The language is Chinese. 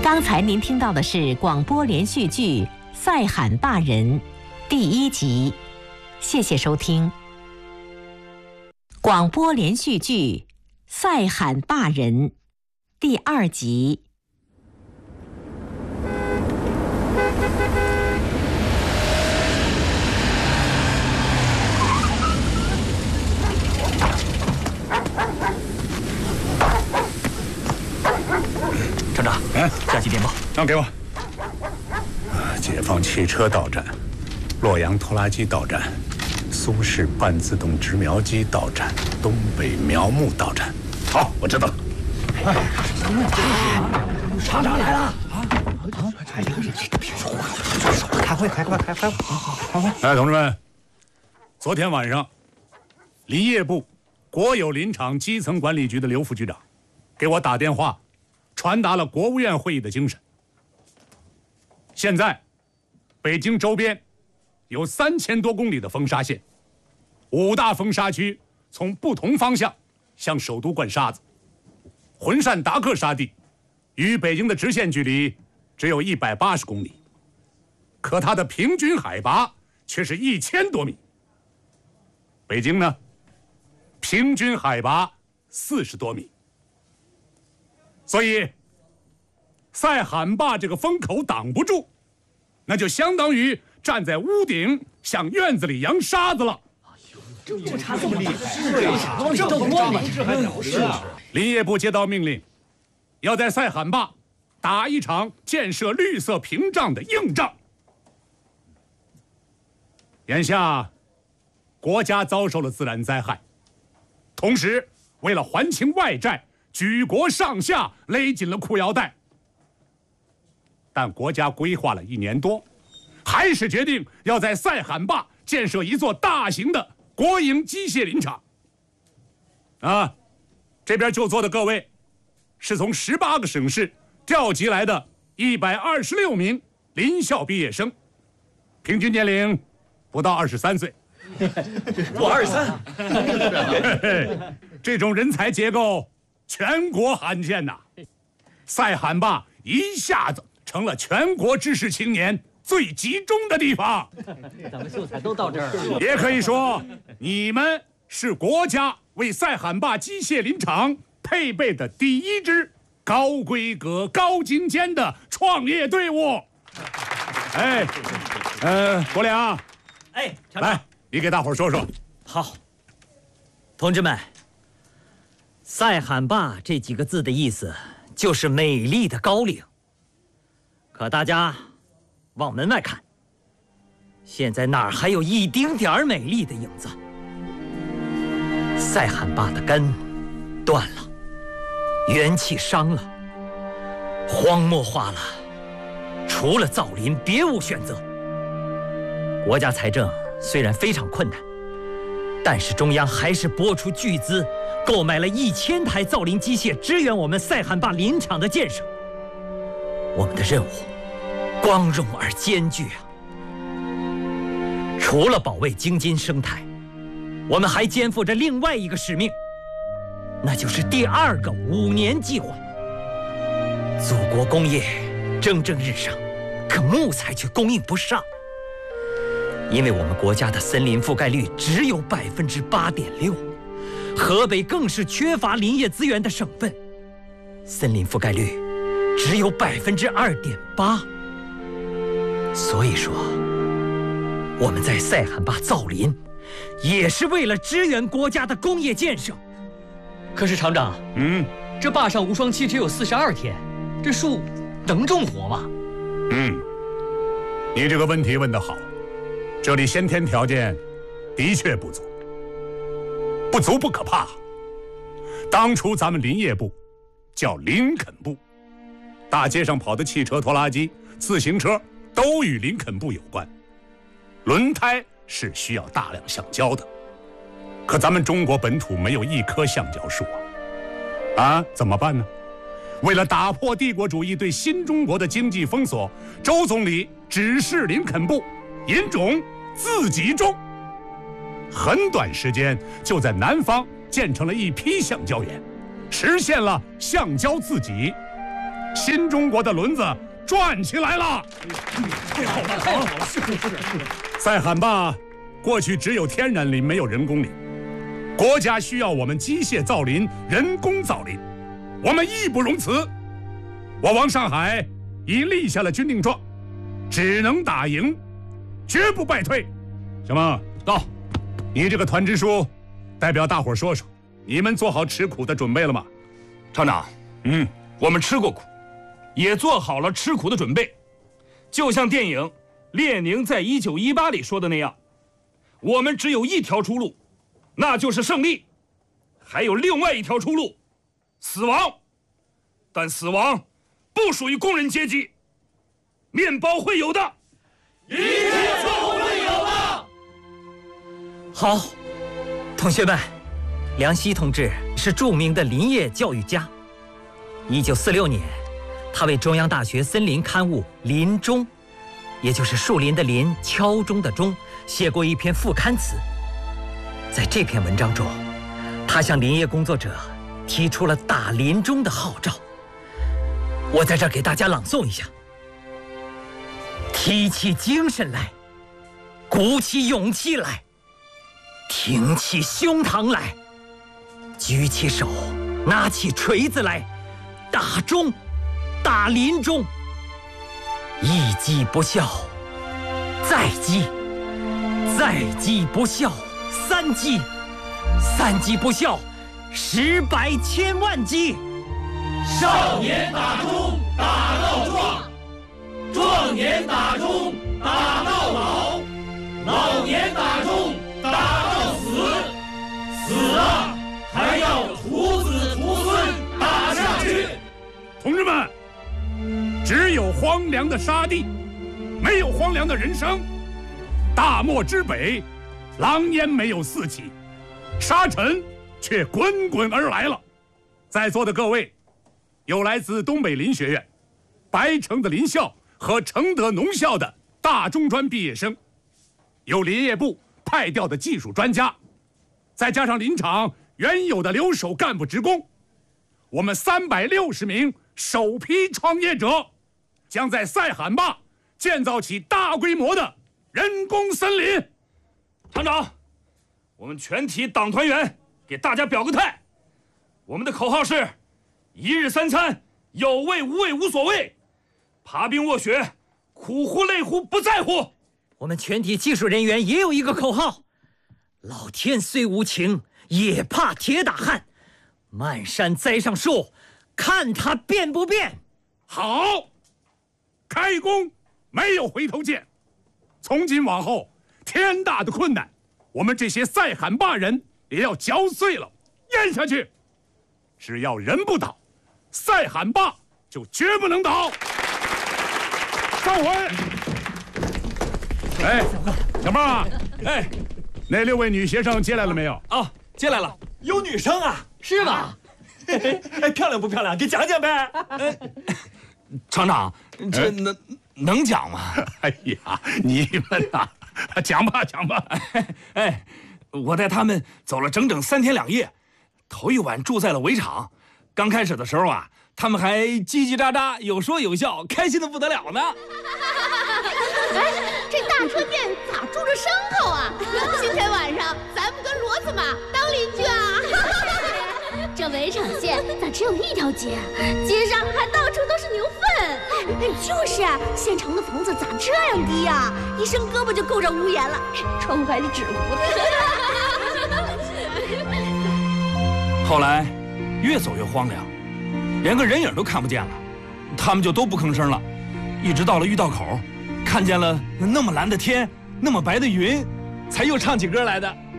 刚才您听到的是广播连续剧《赛罕坝人》第1集，谢谢收听。广播连续剧《赛罕坝人》第2集。 厂长，加急电报， 让给我。解放汽车到站，洛阳拖拉机到站，苏式半自动植苗机到站，东北苗木到站。好，我知道了。 厂长来了！ 开会！ 哎，同志们，昨天晚上，林业部国有林场基层管理局的刘副局长给我打电话，传达了国务院会议的精神。现在，北京周边有3000多公里的风沙线，5大风沙区从不同方向向首都灌沙子。浑善达克沙地与北京的直线距离只有180公里，可它的平均海拔却是1000多米。北京呢，平均海拔40多米。所以，赛罕坝这个风口挡不住，那就相当于站在屋顶向院子里扬沙子了。 这差这么厉害，往里倒光了，这还了事啊！ 林业部接到命令，要在赛罕坝打一场建设绿色屏障的硬仗。眼下，国家遭受了自然灾害，同时为了还清外债，举国上下勒紧了裤腰带。但国家规划了1年多，还是决定要在赛罕坝建设一座大型的国营机械林场。这边就座的各位，是从18个省市调集来的126名林校毕业生，平均年龄不到23岁。 我 23。这种人才结构全国罕见呐！赛罕坝一下子成了全国知识青年最集中的地方。 咱们秀才都到这儿了， 也可以说，你们是国家为赛罕坝机械林场配备的第1支高规格、高精尖的创业队伍。国良，来，你给大伙说说。 好，同志们，赛罕坝这几个字的意思就是美丽的高岭。可大家往门外看，现在哪儿还有一丁点儿美丽的影子？赛罕坝的根断了，元气伤了，荒漠化了，除了造林别无选择。国家财政虽然非常困难，但是中央还是拨出巨资购买了1000台造林机械，支援我们赛罕坝林场的建设。我们的任务光荣而艰巨啊！除了保卫京津生态，我们还肩负着另外一个使命，那就是第2个5年计划。祖国工业蒸蒸日上，可木材却供应不上，因为我们国家的森林覆盖率只有8.6%，河北更是缺乏林业资源的省份，森林覆盖率只有2.8%。所以说，我们在赛罕坝造林，也是为了支援国家的工业建设。 可是厂长，这坝上无霜期只有42天，这树能种活吗？ 你这个问题问得好，这里先天条件的确不足，不足不可怕。当初咱们林业部叫林肯部，大街上跑的汽车、拖拉机、自行车都与林肯部有关。轮胎是需要大量橡胶的，可咱们中国本土没有1棵橡胶树怎么办呢？为了打破帝国主义对新中国的经济封锁，周总理指示林肯部引种自己种，很短时间就在南方建成了一批橡胶园，实现了橡胶自给。 新中国的轮子转起来了。 太好了，太好了！是。 塞罕坝过去只有天然林，没有人工林，国家需要我们机械造林、人工造林，我们义不容辞。我王上海已立下了军令状，只能打赢，绝不败退。小孟，到，你这个团支书，代表大伙说说，你们做好吃苦的准备了吗？ 厂长，我们吃过苦，也做好了吃苦的准备。就像电影列宁在1918里说的那样，我们只有一条出路，那就是胜利，还有另外一条出路，死亡。但死亡不属于工人阶级，面包会有的，一切都会有的。 好，同学们，梁希同志是著名的林业教育家。1946年，他为中央大学森林刊物《林中》，也就是树林的林，敲钟的钟，写过一篇副刊词。在这篇文章中，他向林业工作者提出了打林钟的号召。我在这儿给大家朗诵一下：提起精神来，鼓起勇气来，挺起胸膛来，举起手，拿起锤子来，打钟，打林钟。一击不效，再击；再击不效，三击；三击不效，十百千万击。 少年打钟打到壮，壮年打钟打到老，老年打钟打到死，死了还要徒子徒孙打下去。 同志们，只有荒凉的沙地，没有荒凉的人生。大漠之北，狼烟没有四起，沙尘却滚滚而来了。在座的各位，有来自东北林学院、白城的林校和承德农校的大中专毕业生，有林业部派调的技术专家，再加上林场原有的留守干部职工，我们360名首批创业者，将在塞罕坝建造起大规模的人工森林。 厂长，我们全体党团员给大家表个态，我们的口号是一日三餐，有味无味无所谓，爬冰卧雪，苦乎累乎不在乎。 我们全体技术人员也有一个口号：老天虽无情，也怕铁打汉。漫山栽上树，看它变不变。 好，开工没有回头箭。从今往后，天大的困难，我们这些塞罕坝人也要嚼碎了咽下去。只要人不倒，塞罕坝就绝不能倒。上回，哎，小孟啊， 哎， 那6位女学生接来了没有？ 啊，接来了。 有女生啊？ 是吗？ 哎，漂亮不漂亮？给讲讲呗。 厂长，这能讲吗？ 哎呀，你们呐，讲吧讲吧。 哎，我带他们走了整整3天2夜，头一晚住在了围场。刚开始的时候啊，他们还叽叽喳喳，有说有笑，开心的不得了呢。 哎，这大车店咋住着牲口啊？今天晚上咱们跟骡子马当邻居啊！ 这围场线咋只有一条街？街上还到处都是牛粪。 就是，县城的房子咋这样低呀？一伸胳膊就够着屋檐了，窗户还是纸糊的。 后来越走越荒凉，连个人影都看不见了，他们就都不吭声了。一直到了御道口，看见了那么蓝的天，那么白的云，才又唱起歌来的。